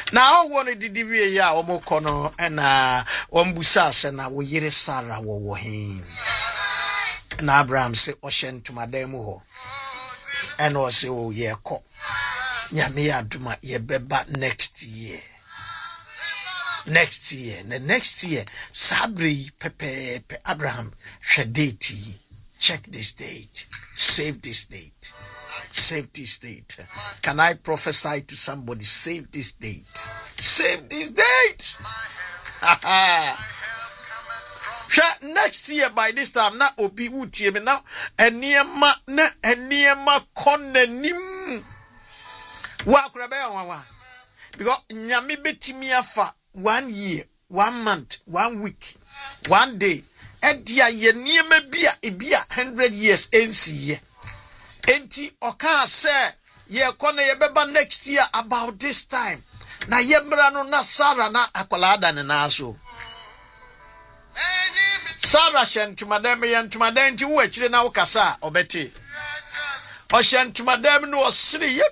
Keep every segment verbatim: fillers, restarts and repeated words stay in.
Now one did we ya omo kono and uh one busa na wo yere Sarah wo wo hin. Na Abraham say Oshen to madam ho. And also oh ye ko. Nyame aduma ye beba next year. Next year, the next year, Sabri Pepe Pe Abraham Shadeti. Check this date. Save this date. Save this date. Can I prophesy to somebody? Save this date. Save this date. Next year by this time, na obi utie me now. Eniema na eniema konenim. Wa kurabe wa. Because nyame betimi afa one year, one month, one week, one day. Edia ye niema bia ebia hundred years ensi ye. Enti oka say ye kona ye beba next year about this time. Na ye mra no na Sarah na akwalada ne na so. Sarah shen tumadem ye tumadem nti wo akire na wo kasa obeti. O shen tumadem no osiri ye.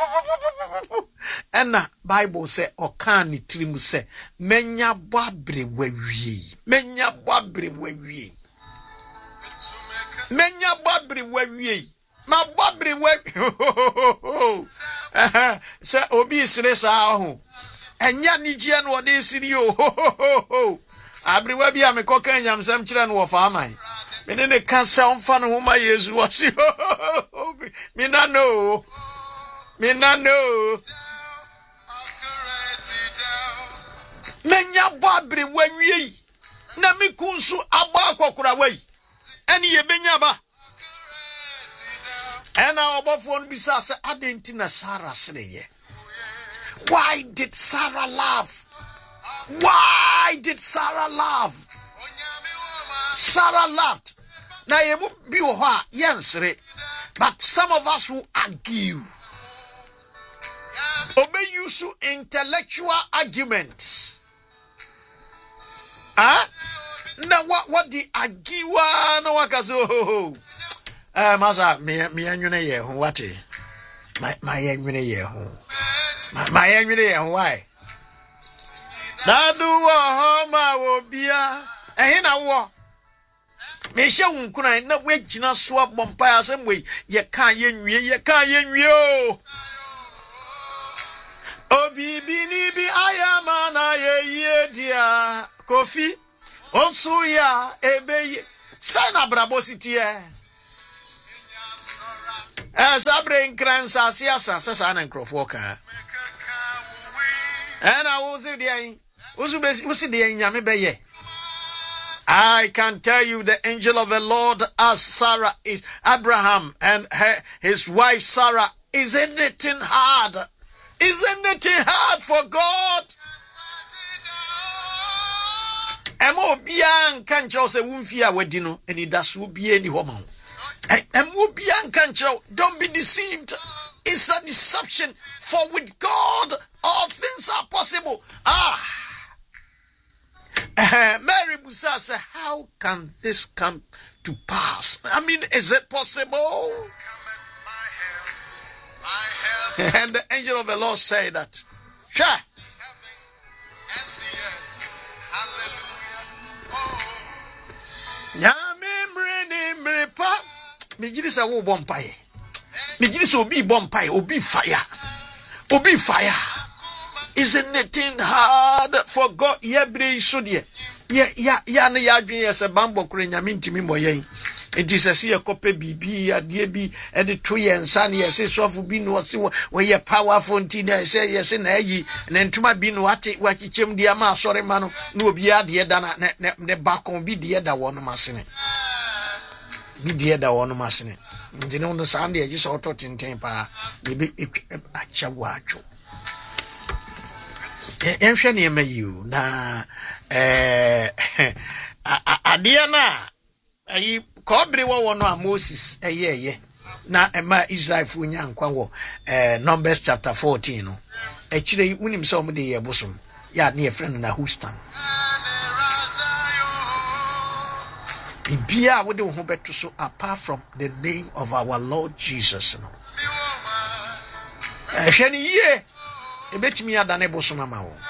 Ena Bible say oka ni trim say menya boabre wawie. Menya boabre wawie. Menya boabre wawie. Ma boabre wawie. Say obi sire sa ho. Enya nigye no ode siri o. Abriwa bia me koka nyamsam kire no wo fa aman. Me ne ne kansa onfa no homa Yesu wo si. Me na no. Me na no. Menya boabre wawie. Na me kunsu aba akokora wai. Eni ye benya ba. Ena obofo no bisa se adenti na Sarah sreye. Why did Sarah laugh? Why did Sarah laugh? Sarah laughed. Na ye mu bi wo ha yensre. But some of us will argue. Obey use intellectual arguments. Huh? Now what what the agiwa no wakazo? Eh masa me me anwene ye ho wate. My my anwene ye ho. My my anwene ye ho why? Na do wo ho ma wo bia. Eh na wo. Me hye wunkuna na wagina so abompa asem we ye kan ye nwie ye kan ye nwie o. Obi bini bi ayama na ye ye dia Kofi onsu ya ebe sana brabo sitie eh sabre nkransa siasa sasa na nkrofo ka eh na wo si dia wo be wo si dia nyame be ye. I can tell you the angel of the Lord asked Sarah is Abraham and her, his wife Sarah, is anything hard? Is anything hard for God? Emo bian kancho se wumfia wedino eni dasu bie ni homa. Emo bian kancho, don't be deceived. It's a deception, for with God all things are possible. Ah. Uh, Mary Busa said, how can this come to pass? I mean, is it possible? And the angel of the Lord said that, sure. Mijirisa wo bompaye. Mijirisa obi bompaye, obi fire. Obi fire. Isn't anything hard for God? Yeah, bre so there. Yeah, yeah, yeah, na ya dwen yes bambo kure nyame ntimi moyen. It is a see a copy bibi adie bi e de to ye nsa na yes sofu bi no se we ye powerful ntina say yes na yi na ntuma bi no ate wakichem dia ma asore ma no na obi ade da na ne bakon bi de da wo no masene. Bi de da wo no masene. Ndine no sande ye so to tinten pa be acha wacho. Enhwe ne ma you na eh adia na ayi kobre wo wo no a Moses eyeye na ema Israel fu nyankwa wo eh Numbers chapter fourteen no ekire unim so mo de ye bosom ya na ye friend na Houston ibia wo de ho beto so apart from the name of our Lord Jesus no ehwe ne ye ebetimi adane bosoma ma wo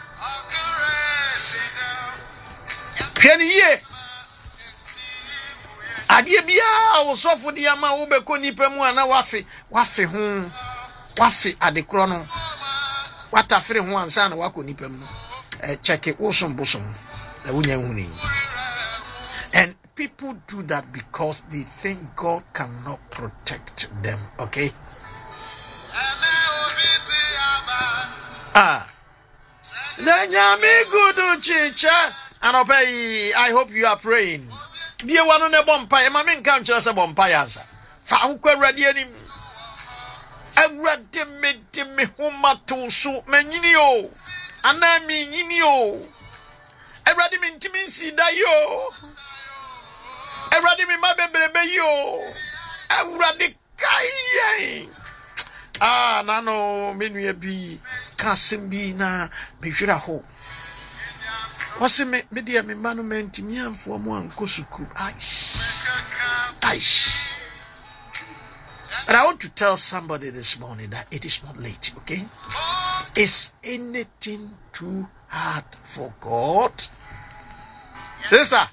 hwani ye adie bia wo sofo dia ma wo be ko nipa mu ana wafe wafe ho wafe adekro no watafere ho ansa na wako nipa mu eh check it wo som bosom na wonya hu ni. And people do that because they think God cannot protect them, okay? Ah. Nanyame gudu chicha. Anopei, I hope you are praying. Dear one on a bompire, mamma can't just a bompire. Found ready any. I read the me homa to so menino. And I mean, you. I read him intimacy, yo. I read him in my baby, yo. I read the guy. Ah, nano, menu be Casimbi na Bishira ho. What's a media me monument to me and for one Kosuku? Aish. Aish. But I want to tell somebody this morning that it is not late, okay? Is anything too hard for God? Sister,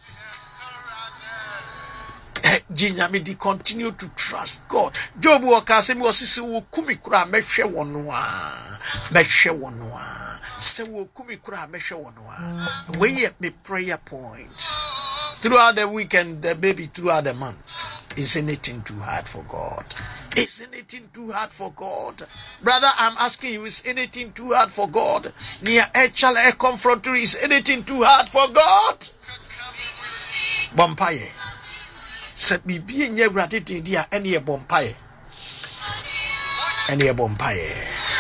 Jinyamidi, continue to trust God. Job wakasemi wasisi wukumi kura meshe wanua. Meshe wanua. Se wukumi kura meshe wanua. Weye me prayer point. Throughout the weekend, the baby throughout the month. Is anything too hard for God? Is anything too hard for God? Brother, I'm asking you, is anything too hard for God? Near Echal a confrontery, is anything too hard for God? Bompaye. Set me being your gratitude, dear, any a bompaye. Any a bompaye.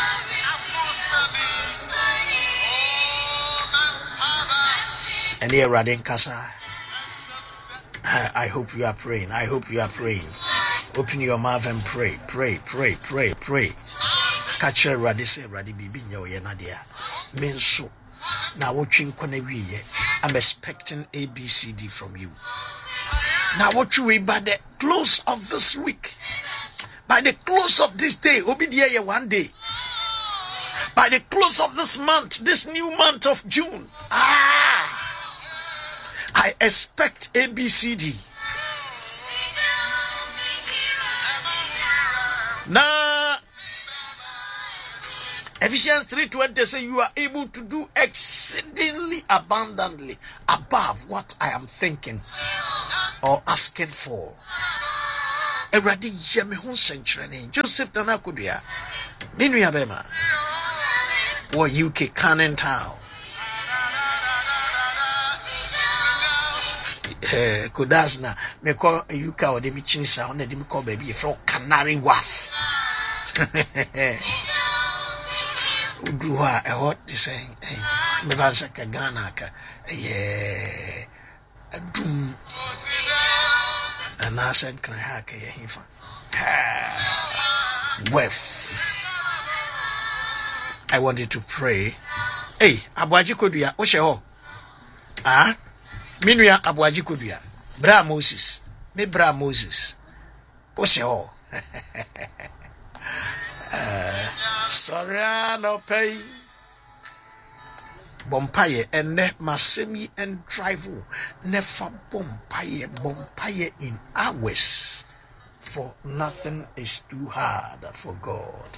Any a radin kasa. I hope you are praying. I hope you are praying. Open your mouth and pray. Pray, pray, pray, pray. Catch a radise, radi bibi nyo yenadia. Menso. Now watching konewiye. I'm expecting A B C D from you. Now what you will by the close of this week. By the close of this day. Obidiye one day. By the close of this month. This new month of June. Ah. I expect A B C D. Now, Ephesians three twenty says you are able to do exceedingly abundantly above what I am thinking or asking for. Eradi yemi hun century Joseph Nanakudia. Minu yabema. Or U K Canning Town. Eh, Kodasna, me call a Yuka or the Michinsa on the Dimiko baby from Canary Wharf. Udua, a hot saying, eh, Mevansaka Ganaka, yeah, a doom, and I said, can I hack a hifa? Wef. I wanted to pray. Hey, Abuaji Kodia, what's your ah? Minuya Abuaji Kodia. Bra Moses. Me Bra Moses. What's your sorry, no pay. Bompaye and ne masemi and drive. Never bompaye, bompaye in hours. For nothing is too hard for God.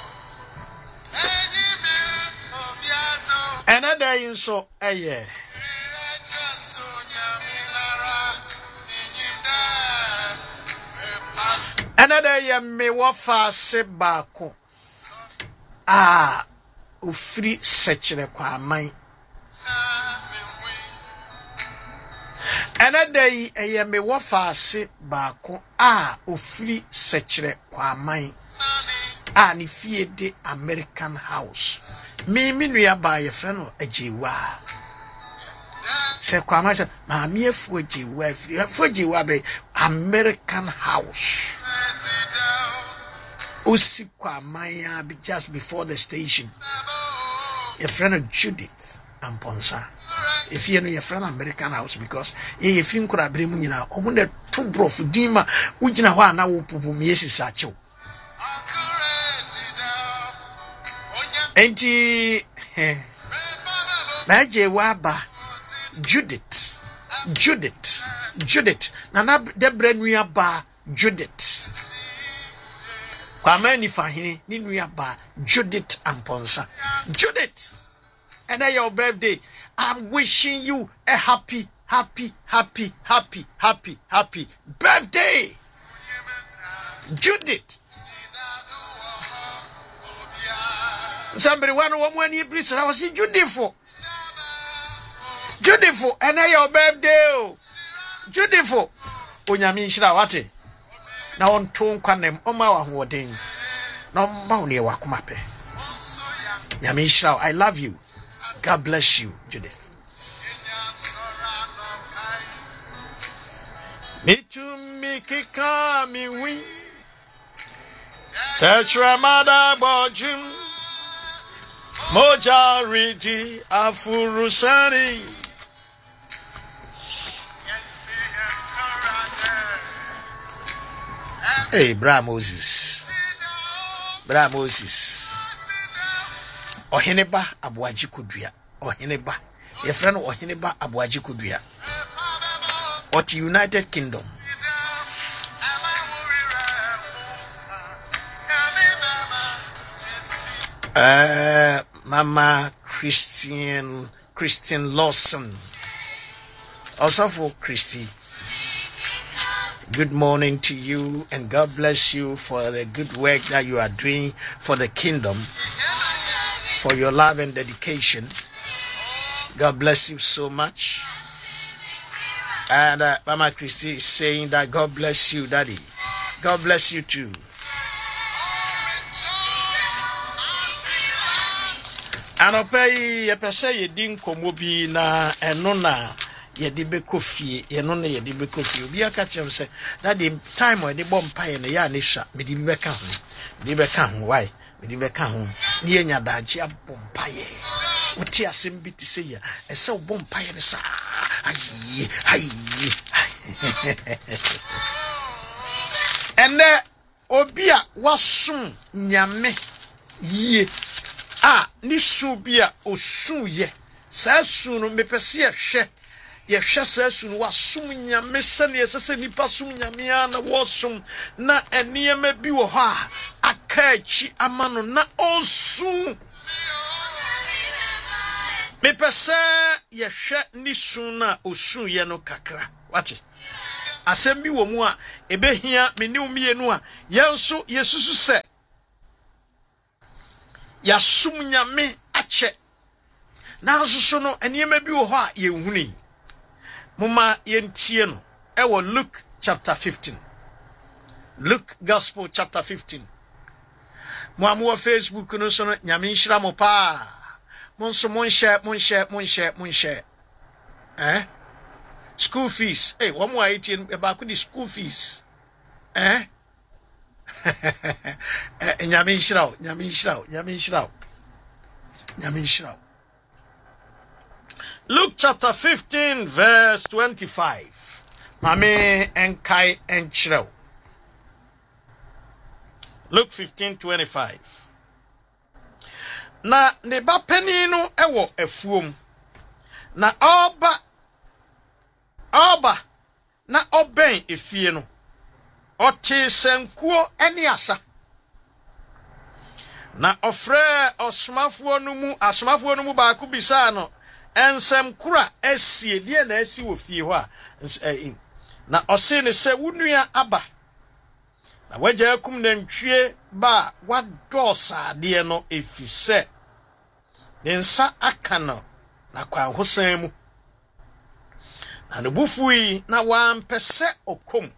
Another in so a year. Another year me wafa se bako. Ah, ufri sechere kwa mai. Another year me wafa se bako. Ah, ufri sechere kwa mai. Ah, ni fie de American House. Me minu ya ba ye friend no ajiwa. Se kwa mai se ma mi efu ajiwa fri. Efu ajiwa be American House. Usikwa Maya be just before the station. Your friend of Judith and Ponsa. If you know your friend American House because ye film could have been you know, on the two brof Dima, Ujina Wana Pupu Miesi Sacho. Enti Maje waba Judith Judith Judith Nana Debra nuya ba Judith Kwame ni fahini ni nuya ba Judith Amponsa Judith and then your birthday I'm wishing you a happy happy happy happy happy happy birthday Judith. Somebody one woman you preach I was Judithful Judithful and then your birthday Judithful Onyami nshira wate na onto kwanem oma wa hoden na ma oni wa komape Nyami nshira I love you God bless you Judith Mitumi kika mi wi Tetramada bojum Mojariti afurusari Hey, Bra Moses. Bra Moses. Oheneba abuaji kudua. Oheneba. Your friend Oheneba abuaji kudua. Oti United Kingdom. Uh, Mama Christian Christian Lawson. Also for Christy. Good morning to you and God bless you for the good work that you are doing for the kingdom, for your love and dedication. God bless you so much. And uh, Mama Christy is saying that God bless you, Daddy. God bless you too. And I pay a person you didn't come be na and no na. Yedi be kofi ye no na yedi be kofi obi aka chem say that the time when the bomb pie na ya ne sha me di be ka ho me di be ka ho why me di be ka ho ni enya daji abom pie uti asem bi ti say ya e say bomb pie ne sa ayi ayi ene obi a wasum nyame ye a ni su bi a osu ye sa su no me pese ye hwe ye hwese su no wasum nyame sene sese nipa sum nyame ana wasum na eniema bi wo ha akachi amano na osu me pese ye hwe ni su na osu ye no kakra wate asem bi wo mu a ebehia me ne umienu a yenso yesusu se ya sum nyame ache na so no eniema bi wo ha ye huni Mama yentie no ewo Luke chapter fifteen. Luke Gospel chapter fifteen. Mo amu Facebook no so no nyame nhira mo pa. Mon so mon share mon share mon share mon share. Eh? School fees. Eh, wo mo ayetie e ba ko di school fees. Eh? Eh nyame nhira o, nyame nhira o, nyame nhira o. Nyame nhira o. Luke chapter fifteen, verse twenty-five. Mame enkai enchrew. Luke fifteen, twenty-five. Na neba penino ewo efuom. Na oba oba na oben efie no. Oche senkuo eni asa. Na ofre osmafuo no mu asmafuo no mu ba ku bisa no. Ensem kura esie die na esi wo fie ho a na ose ne se wunua aba na waja akum na ntwie ba wadosa de no efise ne nsa aka no na kwa hosan mu na no bufui na wampese okom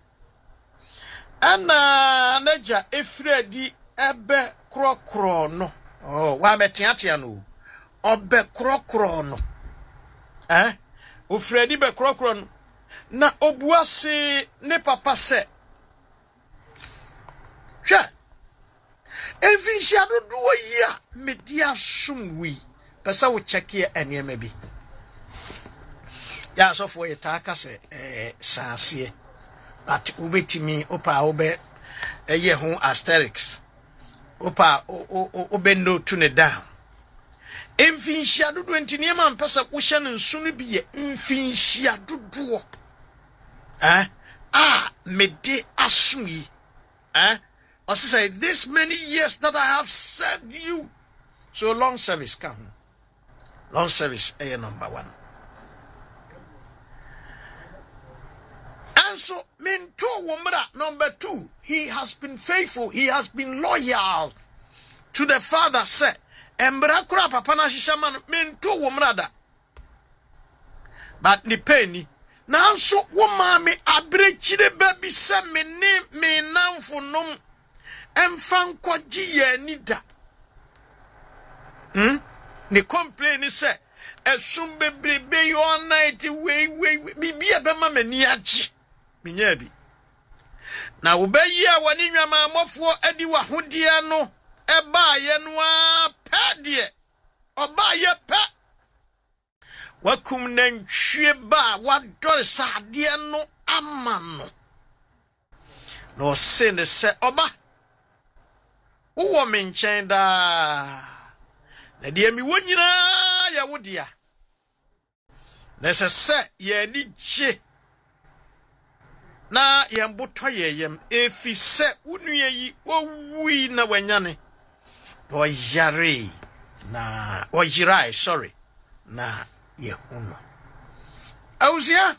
ana naja efredi ebe krokro no oh wa metiatia no obe krokro no eh o Fredi be krokron na obuase ne papa se hwe enfinhia dodo yi a media sumwi pesa wo check ye eniema bi ya so for yeta aka se eh saase but ubetimi opa obe eye ho asterix opa obendo to ne down Emfinhia dodo enti niema mpesa wo hye ne nso no bi ye mfinhia dodo eh ah mede asumi eh I say this many years that I have served you. So long service come. Long service eh number one. And so Mento Womra number two, he has been faithful, he has been loyal to the father said. Embra kura papa na shishaman Mento Womra da. But ni penny. Now so woman me abrechire baby se me ne me namfo nom emfa nkwaji ye nida. Hmm? Ni complain say esum bebrebe yo all night we we bibia be ma mani agi. Minya bi. Na wo bayi a wani nwama amofo adi wa hodia no eba ye no a pe de. Oba ye pe. Wakum nantwie ba wadore sade no ama no. No se ne se oba. Wo me nchen da. Na de mi wonyina ya wodia. Na se se ye ni gye. Na yemboto yeyem efi se unue yi owui na wanyane. O yare na o yirai sorry. Na yehuno. Awusia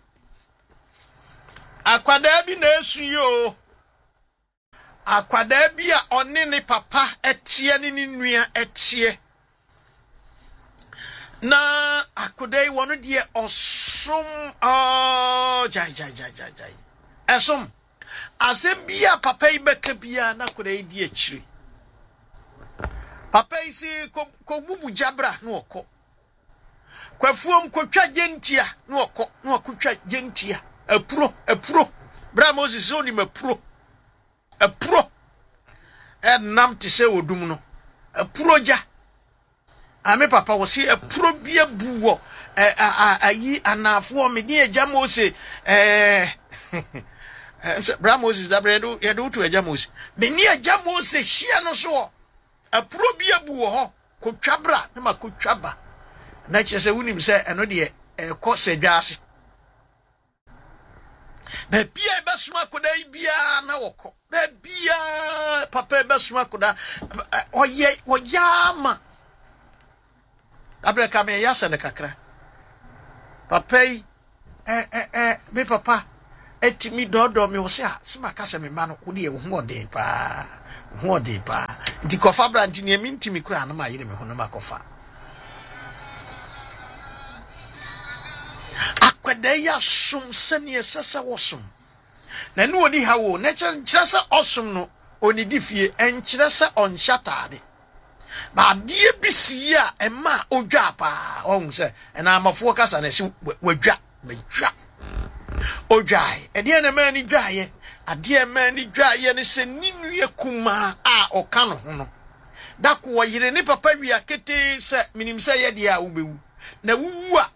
akwada bi na esu yo. Akwada bi a one ne papa etie ne nua etie. Na akwada yi wono de osom oh jai jai jai jai jai. Esom asem bia papa yi beka bia na akwada yi di akiri. Papa yi si ko bubu jabra na okọ. Kwafuom kwatwa gentia na okọ na okotwa gentia apuro apuro bra Moses oni mapuro apuro enam te se odum no apuro ja ame papa wo si apuro bia buwo ayi anafo me ni eja Moses eh bra Moses da bredo ye do to eja Moses me ni eja Moses hia no so apuro bia buwo ho kotwa bra na makotwa ba na chese wunim se eno de ekọ sedwaase na bia e besuma koda bia na wokọ na bia papa e besuma koda oye oyama abreka me yasa ne kakra papa yi eh eh eh me papa etimi dodo me wo se a sima kasa me ba no wo de ho ode pa ho ode pa ndi kofa branti ne mi ntimi kura na ma yire me ho na makofa akwada ya sum sane sesa wosum na ne oni hawo na kyerɛ sɛ osum no oni difie enkyerɛ sɛ onhyatade ba die bisi a ema odwa pa ohun sɛ na amafo kasa na si wadwa madwa odwae ade na ma ni dwae ade ma ni dwae ne sɛ ninue kuma a ɔka no ho no dako wɔyire ne papa wi akete sɛ minim sɛ ye de a wobewu na wuwu a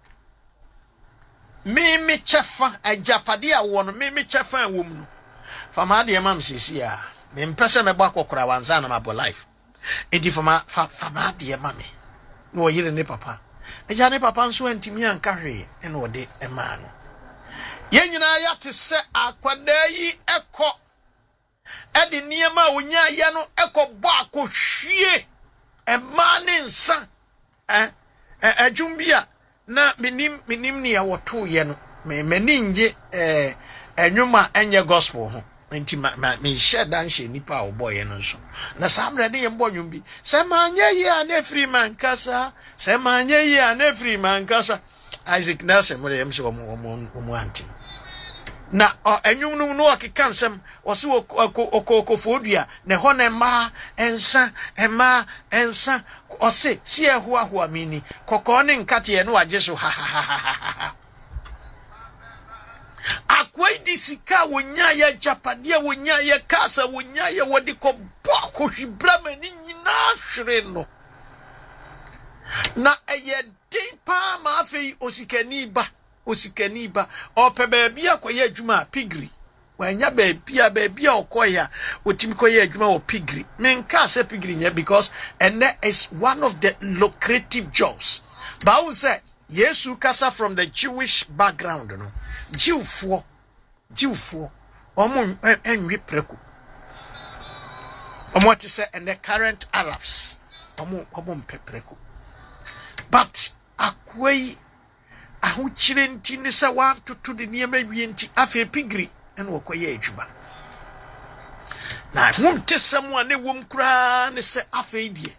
me me chefa ajapade a wo no me me chefa a wo mu no fama de mam sisi a me mpese me bɔ akokora wanza na mabo life edi fama fama de mam me no yire ne papa eja ne papa nso antimi anka hwe e no de e ma no ye nyina ya te se akwada yi ekɔ e de niema onya ya no ekɔ bɔ akohwie e ma ne nsa eh adwum bia na minim minim ne yawoto ye no me maninje eh enwuma enye gospel ho nti ma me share dan she nipa oboye no so na samre de ye mbonwum bi se manye ye ana free man kasa se manye ye ana free man kasa Isaac Nelson mo de yem se omo omo anti na enwum no no okeka nsem wo se okokofodua ne ho ne ma ensa ema ensa o se si ehua hua mini kokko ne nkate no agye so ha ha ha akwai disika wonya ya japadia wonya ya kasa wonya ya wodi ko bo ko hwibra mani nyina hwere no na eye din pa ma afei osikani ba osikani ba opebe bia koye adwuma pigri wanya baby a baby a okoya otimi koye adwuma wo pigri menka se pigri nya because and that is one of the lucrative jobs. Bible say Yesu kasa from the Jewish background no Jewfo Jewfo omo enwe preku omo ti say and the current Arabs omo omo mpepreku but akwai ahuchire nti ne se wan tutu de niema wie nti afi pigri en wo koye adwuma na hum tesam ane wom kura ne se afi die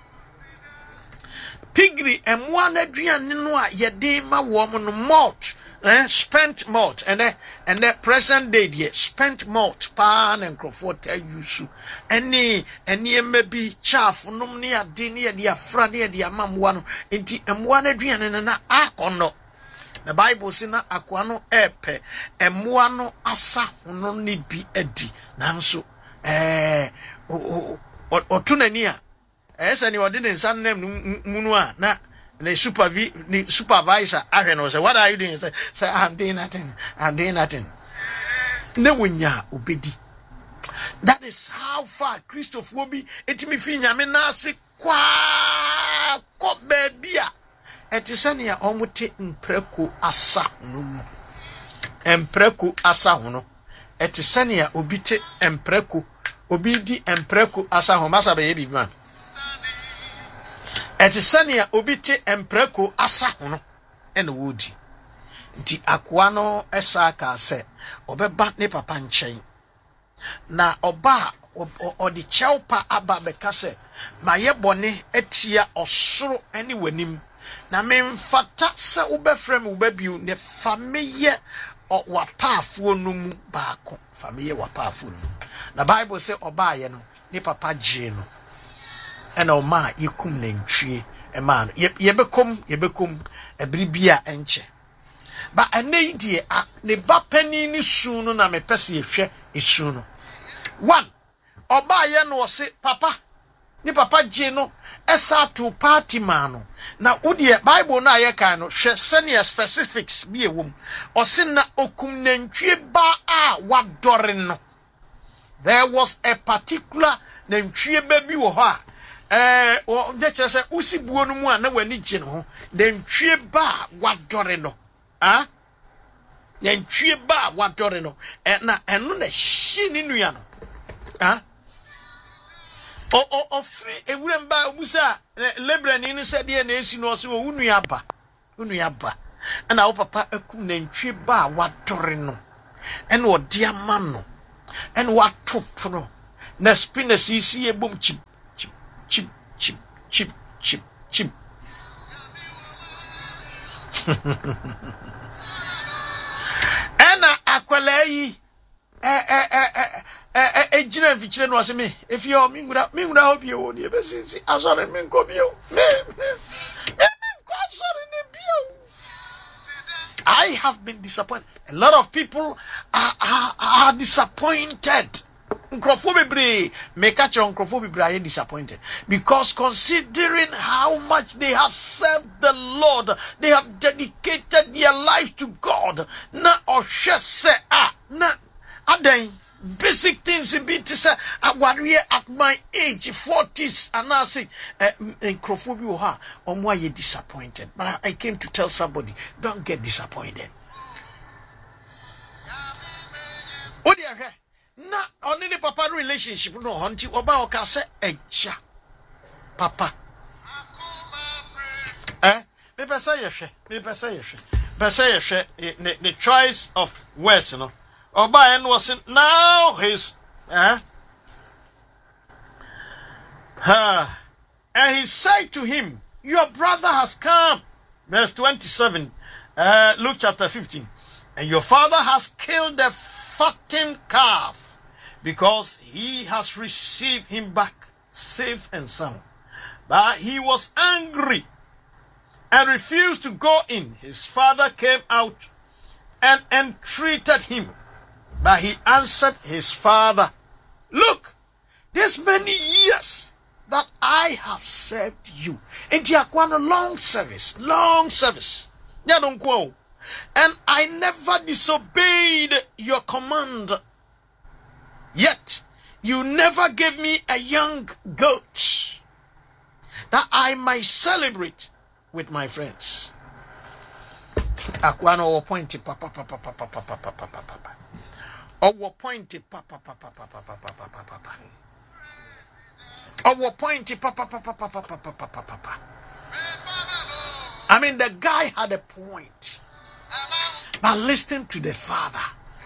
pigri emwa na aduane no a yede ma wo mo no malt eh spent malt and eh and the present day die spent malt pa na nkrofo ta yusu eni eni emabi chaff nom ne ade ne ye dia fra ne ye dia mamwa no enti emwa na aduane no na akono. The Bible says na akwa no epe emwa no asa hono ne bi adi nanso eh otunani a esa ni odi ne nsan nem munu a na the supervi the supervisor ahwe no say what are you doing? Say, say I'm doing nothing, I'm doing nothing. Ne wonya obedi. That is how far Christopher will be. Etimi fi nyame na se kwa ko bebia etisane ya omote mpreku asa no mpreku asa hono etisane ya obite mpreku obidi mpreku asa ho masa be yebi man etisane ya obite mpreku asa hono ene wodi nti akwa no esa ka se obeba ne papa nchen na oba odi chewpa aba be ka se maye bone etia osoro ene wanim na memfata se ubefrem ubebiu ne fameye wapafuo no mu baako fameye wapafuo no na Bible say obaye no ne papa gye no ena o ma yikum na ntwie e ma no yebekom yebekom ebribia enche ba enei die ne bapani ni su no na mepese yehwe esu no one obaye no se papa ni papa gye no esa to party man na udie Bible na ye kan no hwe senior specifics bi ewum osin na okum nantwie ba a wadore no. There was a particular nantwie ba bi wo ho a eh o de chese usibuo no mu a na wani gye no ho nantwie ba wadore no ah nantwie ba wadore no eh na eno na hyi ni nua no ah o o o free ewurem ba obusa lebrani ni se de na esi no so unu aba unu aba na wo papa akum na ntwe ba wadore no ene odi ama no ene watopro na spina sisi ebom chip chip chip chip chip chip chip ena akwala yi eh eh eh eh eh jina fichire no ase me if you me ngura me ngura obi o de be sinsi asore me nko bi o me me nko asore ne bi o. I have been disappointed. A lot of people are are, are disappointed. Nkrofo bebre make a nkrofo bebre are disappointed because considering how much they have served the Lord, they have dedicated their life to God. Na oshe se ah na aden basic things in be to say at my age forties and I say nkrofo ha on why you disappointed. But I came to tell somebody, don't get disappointed. What do you hear? Na only the papa relationship no hunti oba oka say eja papa eh me pesa yehwe me pesa yehwe pesa yehwe the choice of words no oba en was now his eh ha and he said to him, your brother has come, verse twenty-seven, uh Luke chapter fifteen, and your father has killed the fattened calf because he has received him back safe and sound. But he was angry and refused to go in. His father came out and entreated him. But he answered his father, look, there's many years that I have served you. And you are going a long service, long service. and I never disobeyed your command. Yet you never gave me a young goat that I might celebrate with my friends. Akwano o pointi papa papa papa papa papa papa. O pointi papa papa papa papa papa. O pointi papa papa papa papa papa. I mean, the guy had a point, but listen to the father.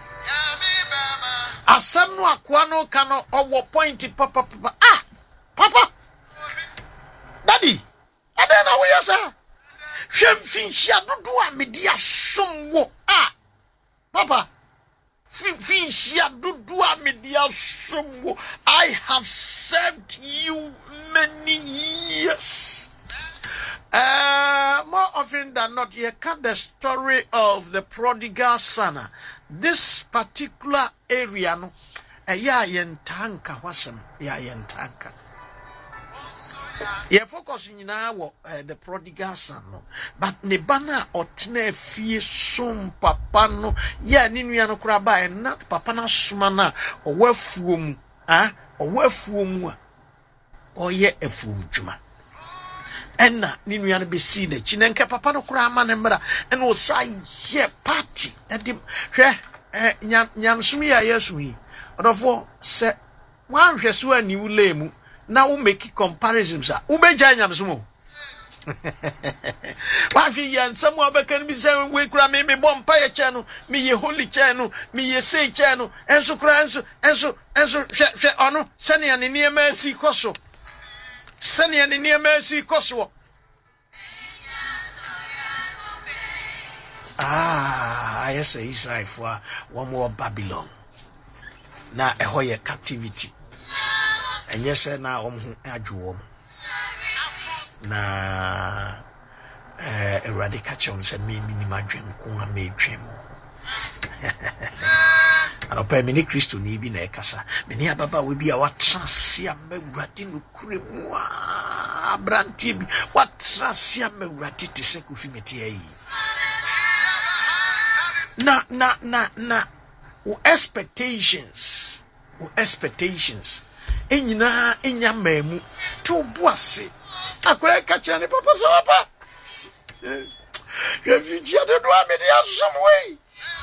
Asam no akwano kano o pointi papa papa. Ah, papa, daddy, adena we yasa. Shem finshia dudu a media somwo. Ah, papa, finshia dudu a media somwo. I have served you many years. Uh, more often than not, you cut the story of the prodigal son. This particular area, no, ya yentanka wasem, ya yentanka. You focus in now the prodigal son, no, but nebana otne fie sum papa no, ya ninu no kraba e na papa na sumana o wafuom, ah, o wafuom o ye efum djuma. Enna ninu ya no be see the chinenke papa no kura ma ne mra en o sa ye party edim hwe nyam nyam sumi ya yesu yi odofo se wan hwe so ani ulemu na wo make comparisons a wo beja nyam sumo wa hwe ya nsam wa bekan bi se we kura me me bompa ye che no me ye holy che no me ye sei che no enso kura enso enso enso hwe hwe ono sene ya ne niema si koso sene ya ne niema si koso. Ah, I say Israel for one more Babylon. Na ehoye captivity. And yes, now um ajuom. Na eh eradicate say me minima dream kunga me dream. Anopa mini Christo ni bi na ekasa. Meni ababa we bi a watrasia mewrade no kuremu a branti bi watrasia mewrade te se kofi meti ayi. Na na na na expectations o expectations enyina enya mamu to boase akore ka kire ne papa so papa je vidia de do amede asom we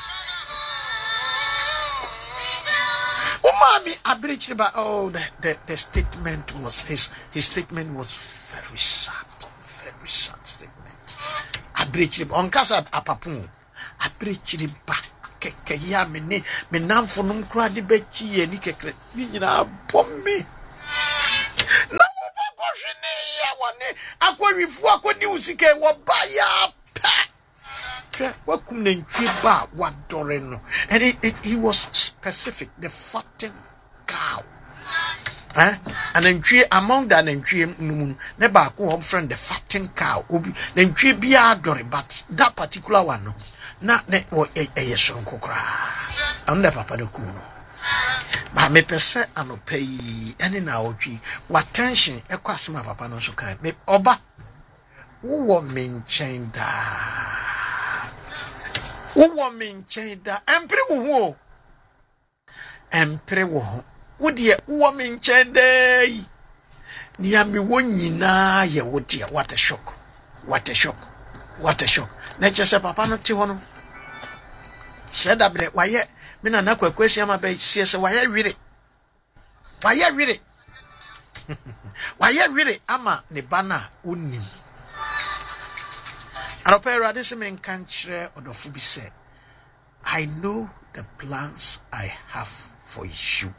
o mami abirichiri ba. Oh, the, the the statement was his his statement was very sad, very sad statement. Abirichiri on kasa apapun abirichiri ba keke ya mene menamfo num kra de bechi ye ni kekre ni nyina bommi na wo ba ko hwene ya wone akwawifu akodi usike wo ba ya pa wakum na ntwe ba wadore no. And it, it, he was specific, the fattened cow. Eh? And then among the nantwie ne ba ko hom friend the fattened cow obi nantwie bia adore, but that particular one no na ne wo eye sonko kra ande papa de kuno ba me pese anopa yi ene na otwi wa tension e kwasema papa no so kan me oba wo me nchen da wo me nchen da empre wo ho empre wo ho wo de wo me nchen da yi ni ami wo nyina ye wo de what a shock, what a shock, what a shock. Na chese papa no ti hono said that why ye me na na kwakwesi ama be sie se why ye wire why ye wire why ye wire ama ne bana onim aropera de se men kan kire odofo bi se I know the plans I have for you.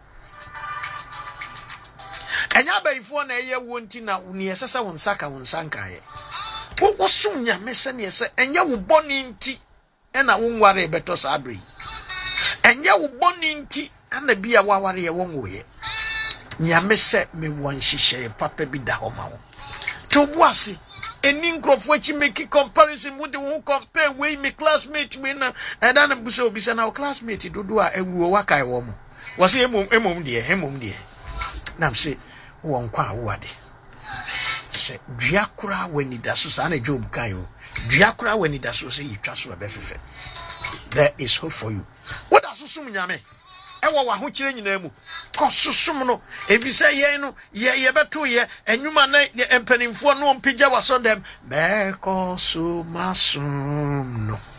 Enya ba ifo na ye wonti na uni esesa won saka won sanka ye wo sum nya mese ne se enya wo boni nti ena wo nware beto sadri enya wo boni nti ana bia waware ye won woye nya mese me won hihye papa bi da homa wo to boase eni nkrofo achi make comparison with the who compare we me classmate we na and then busa obi se na classmate dodo a ewuo wakai wo mo wo se emom emom de emom de na mse wo nkwa wo ade se dua kura wani da so sa na Job kan yo dua kura wani da so say yitwa so be fefe. There is hope for you. What does susum nyame ewo wa ho kire nyina mu ko susum no ebi say ye no ye ye beto ye enwuma na empanimfo no mpigya wasondem be ko so masum no